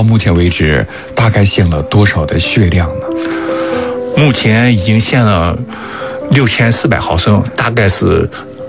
到目前为止大概献了多少的血量呢？ 目前已经献了6400毫升，大概是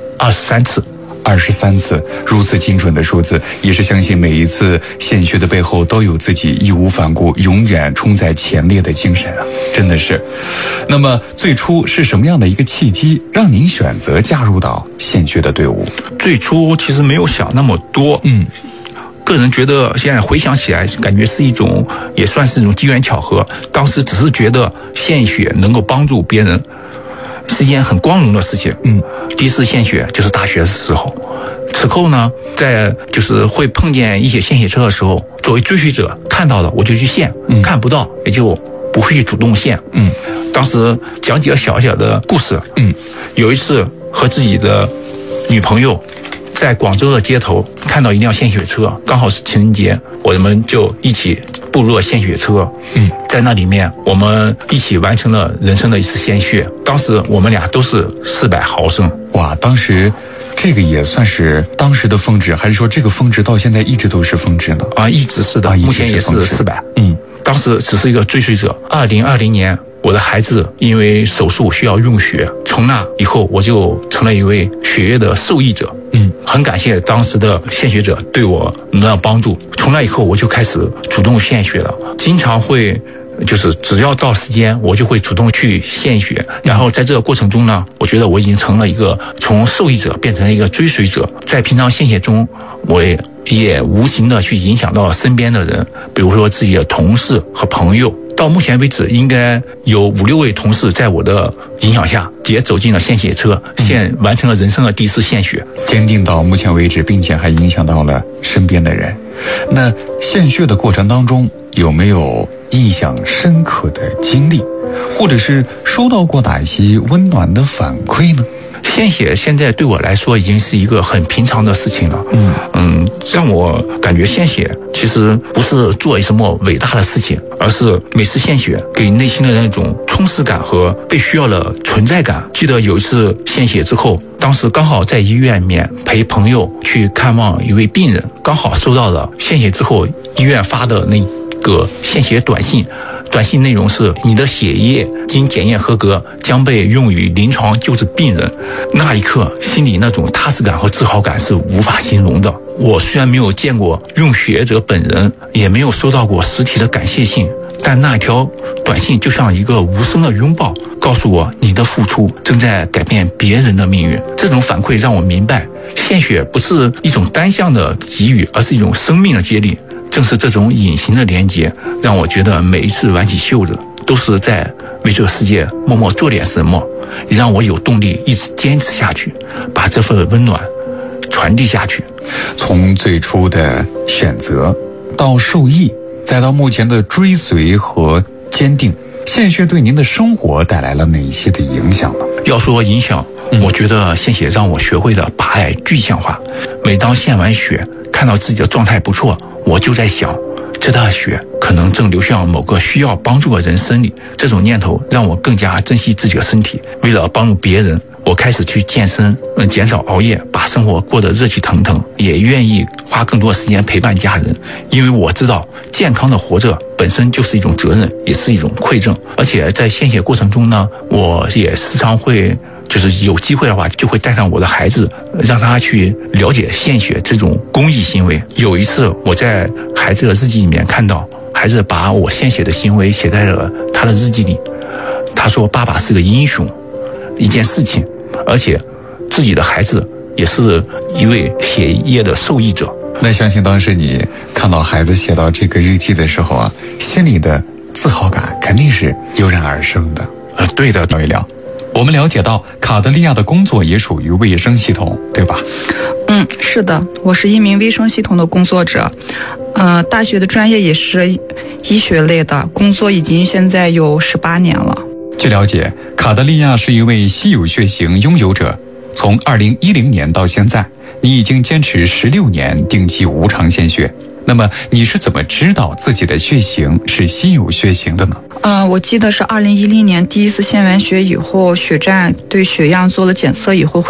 23次。 23次，如此精准的数字，也是相信每一次献血的背后都有自己义无反顾、永远冲在前列的精神啊！真的是。那么最初是什么样的一个契机，让您选择加入到献血的队伍？ 最初其实没有想那么多，个人觉得现在回想起来，感觉是一种，也算是一种机缘巧合。当时只是觉得献血能够帮助别人，是一件很光荣的事情。第一次献血就是大学的时候，此后呢，在就是会碰见一些献血车的时候，作为追随者看到了我就去献，看不到也就不会去主动献。当时讲几个小小的故事。有一次和自己的女朋友在广州的街头看到一辆献血车，刚好是情人节，我们就一起步入了献血车。在那里面我们一起完成了人生的一次献血，当时我们俩都是400毫升。 哇，当时这个也算是当时的峰值，还是说这个峰值到现在一直都是峰值呢？ 一直是的，目前也是400。当时只是一个追随者。2020年我的孩子因为手术需要用血，从那以后我就成了一位血液的受益者。很感谢当时的献血者对我的帮助。从那以后我就开始主动献血了，经常会就是只要到时间我就会主动去献血。然后在这个过程中呢，我觉得我已经成了一个从受益者变成了一个追随者。在平常献血中，我也无形的去影响到身边的人，比如说自己的同事和朋友。到目前为止，应该有5-6位同事在我的影响下也走进了献血车，完成了人生的第一次献血。 坚定到目前为止，并且还影响到了身边的人。那献血的过程当中，有没有印象深刻的经历，或者是收到过哪些温暖的反馈呢？ 献血现在对我来说已经是一个很平常的事情了。让我感觉献血其实不是做什么伟大的事情，而是每次献血给内心的那种充实感和被需要的存在感。记得有一次献血之后，当时刚好在医院里面陪朋友去看望一位病人，刚好收到了献血之后医院发的那个献血短信。短信内容是：你的血液经检验合格，将被用于临床救治病人。那一刻，心里那种踏实感和自豪感是无法形容的。我虽然没有见过用血者本人，也没有收到过实体的感谢信，但那条短信就像一个无声的拥抱，告诉我你的付出正在改变别人的命运。这种反馈让我明白，献血不是一种单向的给予，而是一种生命的接力。正是这种隐形的连结，让我觉得每一次挽起袖子，都是在为这个世界默默做点什么，也让我有动力一直坚持下去，把这份温暖传递下去。 从最初的选择到受益，再到目前的追随和坚定，献血对您的生活带来了哪些的影响呢？ 要说影响，我觉得献血让我学会了把爱具象化。每当献完血，看到自己的状态不错，我就在想，这袋血可能正流向某个需要帮助的人身里。这种念头让我更加珍惜自己的身体。为了帮助别人，我开始去健身，减少熬夜，把生活过得热气腾腾，也愿意花更多的时间陪伴家人。因为我知道，健康的活着本身就是一种责任，也是一种馈赠。而且在献血过程中呢，我也时常会就是有机会的话，就会带上我的孩子，让他去了解献血这种公益行为。有一次我在孩子的日记里面看到，孩子把我献血的行为写在了他的日记里。他说爸爸是个英雄，一件事情，而且自己的孩子也是一位血液的受益者。 那相信当时你看到孩子写到这个日记的时候啊，心里的自豪感肯定是油然而生的。 对的。 聊一聊，我们了解到卡德利亚的工作也属于卫生系统，对吧？ 是的，我是一名卫生系统的工作者。大学的专业也是医学类的，工作已经现在有18年了。 据了解，卡德利亚是一位稀有血型拥有者，从2010年到现在，你已经坚持16年定期无偿献血。那么你是怎么知道自己的血型是稀有血型的呢？ 我记得是2010年第一次献完血以后，血站对血样做了检测以后，